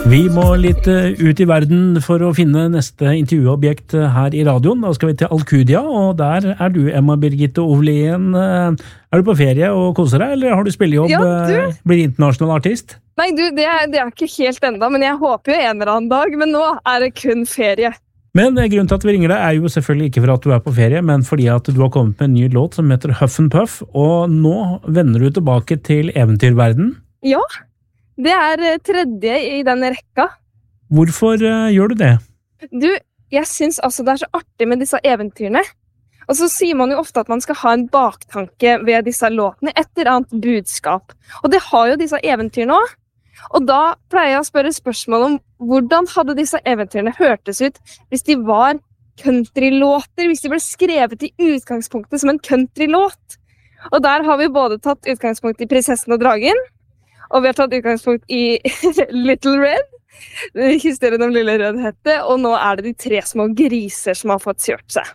Vi må litt ut I verden for å finne neste intervjuobjekt her I radioen. Da skal vi til Alcudia, og der du, Emma Birgitte Ovlien. Du på ferie og koser deg, eller har du spillejobb, blir internasjonal artist? Nei, det er ikke helt enda, men jeg håper jo en eller annen dag, men nå det kun ferie. Men grunnen til at vi ringer deg jo selvfølgelig ikke for at du på ferie, men fordi at du har kommet med en ny låt som heter Huff and Puff, og nå vender du tilbake til eventyrverden. Ja, det tredje I den rekka. Hvorfor gjør du det? Du, jeg synes altså det så artig med disse eventyrene. Og så sier man jo ofte at man skal ha en baktanke ved disse låtene, et eller annet budskap. Og det har jo disse eventyrene også. Og da pleier jeg å spørre spørsmål om hvordan hadde disse eventyrene hørtes ut hvis de var countrylåter, hvis de ble skrevet I utgangspunktet som en countrylåt. Og der har vi både tatt utgangspunkt I Prinsessen og Dragen, og vi har tatt utgangspunkt I Little Red, historien om Lille Rødhette, og nå det de 3 små griser som har fått kjørt seg.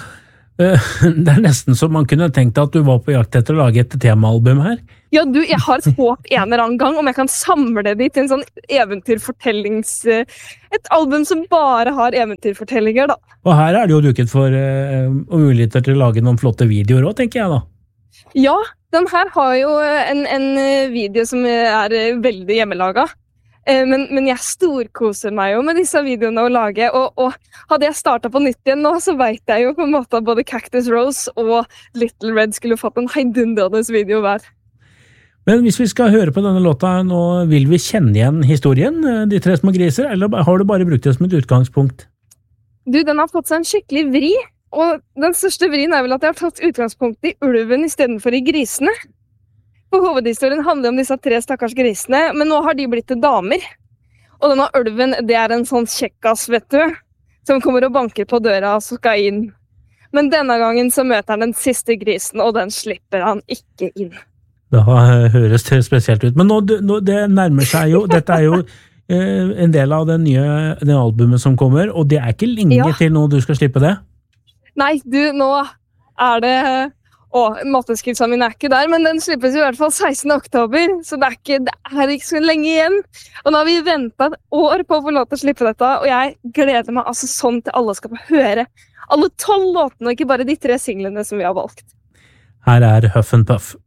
Det nesten som man kunne tenkt at du var på jakt etter å lage et temaalbum her. Ja, du, jeg har et håp en eller annen gang om jeg kan samle det til en sånn eventyrfortellings... Et album som bare har eventyrfortellinger, da. Og her det jo duket for muligheter til å lage noen flotte videoer også, tenker jeg da. Ja, den her har jo en video som veldig hjemmelaget. Men jeg storkoser meg jo med disse videoene å lage, og hadde jeg startet på nytt igjen nå, så vet jeg jo på en måte at både Cactus Rose og Little Red skulle fått en heidundrende video hver. Men hvis vi skal høre på denne låta nå, vil vi kjenne igjen historien, de 3 små griser, eller har du bare brukt det som et utgangspunkt? Du, den har fått seg en skikkelig vri, og den største vrien vel at jeg har tatt utgangspunkt I ulven I stedet for I grisene. For hovedhistorien handler om disse 3 stakkars grisene, men nå har de blitt til damer. Og denne ulven, det en sånn kjekkas, vet du, som kommer og banker på døra og skal inn. Men denne gangen så møter han den siste grisen, og den slipper han ikke inn. Det høres det spesielt ut. Men nå det nærmer seg jo, dette jo en del av det albumet som kommer, og det ikke lenge til nå du skal slippe det. Nei, du, nå det... Mateskriftsa min ikke der, men den slippes I hvert fall 16. oktober, så det ikke så lenge igjen. Og nå har vi ventet et år på å få lov til å slippe dette, og jeg gleder meg altså sånn til alle skal få høre alle 12 låtene, og ikke bare de 3 singlene som vi har valgt. Her Huff and Puff.